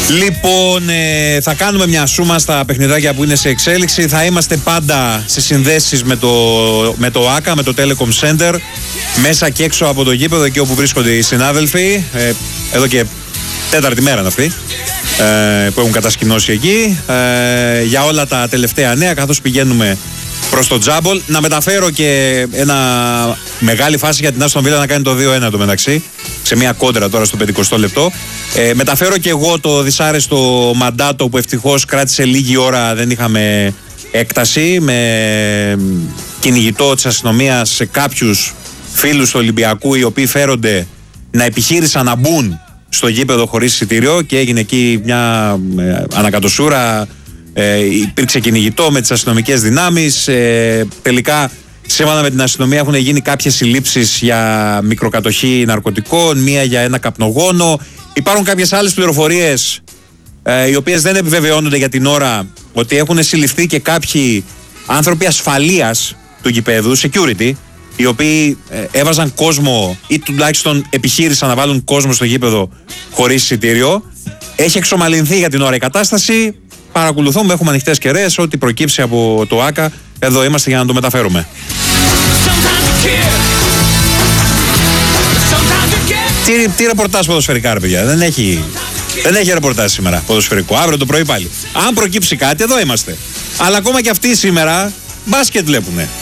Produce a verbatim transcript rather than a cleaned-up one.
Λοιπόν, ε, θα κάνουμε μια σούμα στα παιχνιδάκια που είναι σε εξέλιξη. Θα είμαστε πάντα σε συνδέσεις με το, με το ΆΚΑ, με το Telecom Center, μέσα και έξω από το γήπεδο, εκεί όπου βρίσκονται οι συνάδελφοι. Ε, εδώ και τέταρτη μέρα είναι αυτή ε, που έχουν κατασκηνώσει εκεί, ε, για όλα τα τελευταία νέα, καθώς πηγαίνουμε προς το Τζάμπολ. Να μεταφέρω και ένα μεγάλη φάση για την Άστον Βίλα να κάνει το δύο ένα το μεταξύ, σε μια κόντρα τώρα στο πενηκοστό λεπτό. Ε, μεταφέρω και εγώ το δυσάρεστο μαντάτο που ευτυχώς κράτησε λίγη ώρα, δεν είχαμε έκταση, με κυνηγητό της αστυνομίας σε κάποιους φίλους του Ολυμπιακού, οι οποίοι φέρονται να επιχείρησαν να μπουν στο γήπεδο χωρίς εισιτήριο και έγινε εκεί μια ε, ανακατοσούρα. Ε, υπήρξε κυνηγητό με τις αστυνομικές δυνάμεις. Ε, τελικά, σύμφωνα με την αστυνομία, έχουν γίνει κάποιες συλλήψεις για μικροκατοχή ναρκωτικών, μία για ένα καπνογόνο. Υπάρχουν κάποιες άλλες πληροφορίες, ε, οι οποίες δεν επιβεβαιώνονται για την ώρα, ότι έχουν συλληφθεί και κάποιοι άνθρωποι ασφαλείας του γηπέδου, security, οι οποίοι ε, έβαζαν κόσμο ή τουλάχιστον επιχείρησαν να βάλουν κόσμο στο γήπεδο χωρίς εισιτήριο. Έχει εξομαλυνθεί για την ώρα η κατάσταση. Παρακολουθούμε, έχουμε ανοιχτές κεραίες. Ό,τι προκύψει από το ΆΚΑ, εδώ είμαστε για να το μεταφέρουμε. Τι, τι ρεπορτάζ ποδοσφαιρικά, ρε παιδιά. Δεν έχει, δεν έχει ρεπορτάζ σήμερα ποδοσφαιρικό. Αύριο το πρωί πάλι. Αν προκύψει κάτι, εδώ είμαστε. Αλλά ακόμα και αυτοί σήμερα μπάσκετ βλέπουνε.